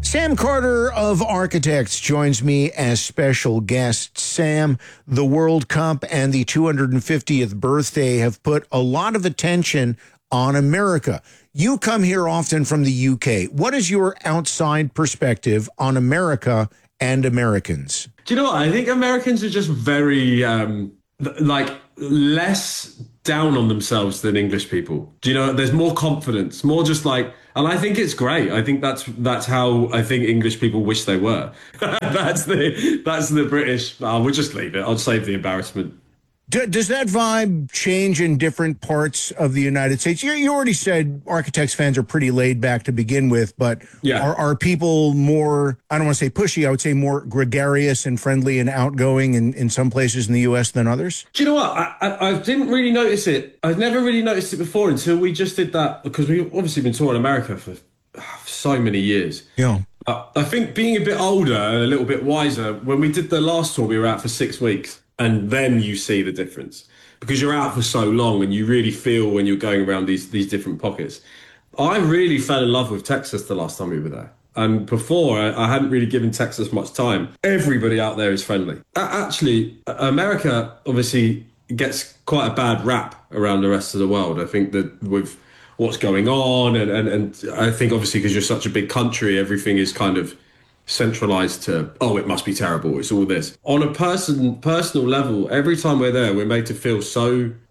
Sam Carter of Architects joins me as special guest. Sam, the World Cup and the 250th birthday have put a lot of attention on America. You come here often from the UK. What is your outside perspective on America and Americans? Do you know what? I think Americans are just very, less down on themselves than English people. Do you know? There's more confidence, more just like, and I think it's great. I think that's how I think English people wish they were. that's the British. We'll just leave it. I'll save the embarrassment. Does that vibe change in different parts of the United States? You already said Architects fans are pretty laid back to begin with, but yeah. Are people more, I don't want to say pushy, I would say more gregarious and friendly and outgoing in some places in the U.S. than others? Do you know what? I didn't really notice it. I've never really noticed it before until we just did that, because we've obviously been touring America for so many years. Yeah. I think being a bit older and a little bit wiser, when we did the last tour, we were out for 6 weeks. And then you see the difference because you're out for so long and you really feel when you're going around these different pockets. I really fell in love with Texas the last time we were there. And before, I hadn't really given Texas much time. Everybody out there is friendly. Actually, America obviously gets quite a bad rap around the rest of the world. I think that with what's going on and I think obviously because you're such a big country, everything is kind of centralized to, oh, it must be terrible, it's all this. On a personal level, every time we're there, we're made to feel so